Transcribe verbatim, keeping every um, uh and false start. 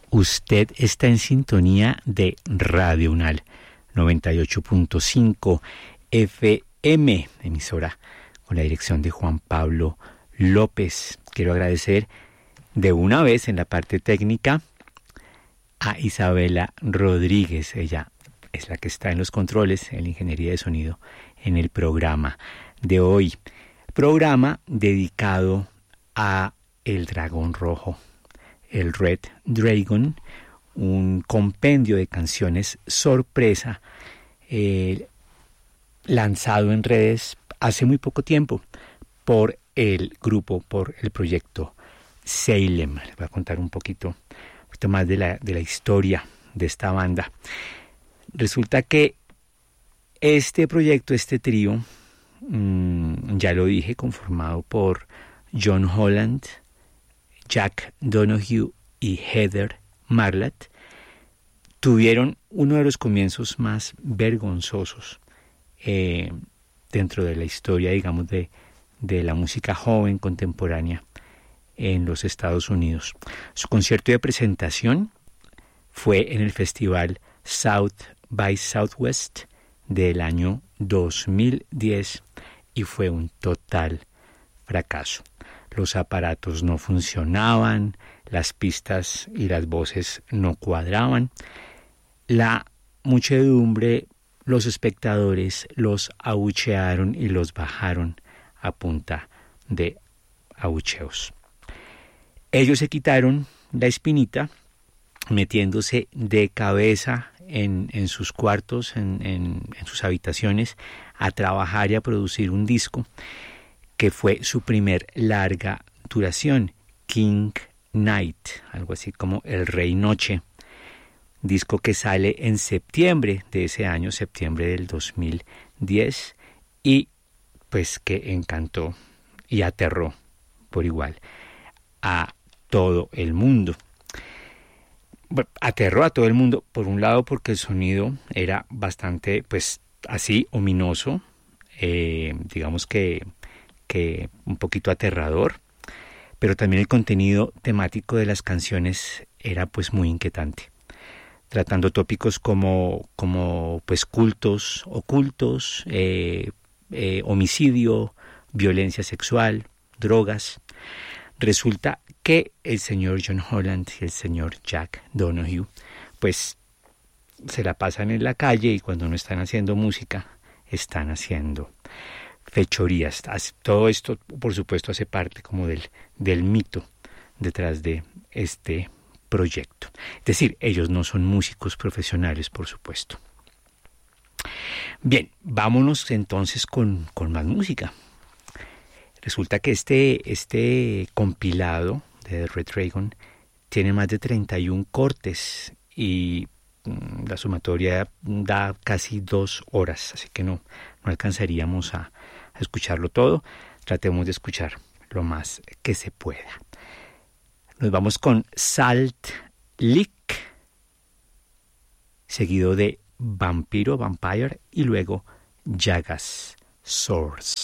Usted está en sintonía de Radio Unal noventa y ocho punto cinco F M, emisora con la dirección de Juan Pablo López. Quiero agradecer de una vez en la parte técnica a Isabela Rodríguez. Ella es la que está en los controles, en la ingeniería de sonido, en el programa de hoy. Programa dedicado a El Dragón Rojo, el Red Dragon, un compendio de canciones sorpresa eh, lanzado en redes hace muy poco tiempo por el grupo, por el proyecto Salem. Les voy a contar un poquito, un poquito más de la, de la historia de esta banda. Resulta que este proyecto, este trío, mmm, ya lo dije, conformado por John Holland, Jack Donohue y Heather Marlatt, tuvieron uno de los comienzos más vergonzosos eh, dentro de la historia, digamos, de, de la música joven contemporánea en los Estados Unidos. Su concierto de presentación fue en el festival South by Southwest del año dos mil diez y fue un total fracaso. Los aparatos no funcionaban, las pistas y las voces no cuadraban. La muchedumbre, los espectadores, los abuchearon y los bajaron a punta de abucheos. Ellos se quitaron la espinita metiéndose de cabeza en, en sus cuartos, en, en, en sus habitaciones, a trabajar y a producir un disco que fue su primer larga duración, King Night, algo así como El Rey Noche, disco que sale en septiembre de ese año, septiembre del dos mil diez, y pues que encantó y aterró por igual a todo el mundo. Bueno, aterró a todo el mundo, por un lado porque el sonido era bastante, pues así, ominoso, eh, digamos que que un poquito aterrador, pero también el contenido temático de las canciones era pues muy inquietante, tratando tópicos como, como pues cultos ocultos, eh, eh, homicidio, violencia sexual, drogas. Resulta que el señor John Holland y el señor Jack Donohue pues se la pasan en la calle y cuando no están haciendo música están haciendo fechorías. Todo esto, por supuesto, hace parte como del, del mito detrás de este proyecto. Es decir, ellos no son músicos profesionales, por supuesto. Bien, vámonos entonces con, con más música. Resulta que este, este compilado de Red Dragon tiene más de treinta y uno cortes y mmm, la sumatoria da casi dos horas, así que no, no alcanzaríamos a escucharlo todo. Tratemos de escuchar lo más que se pueda. Nos vamos con Salt Lick, seguido de Vampiro, Vampire, y luego Jagas Source.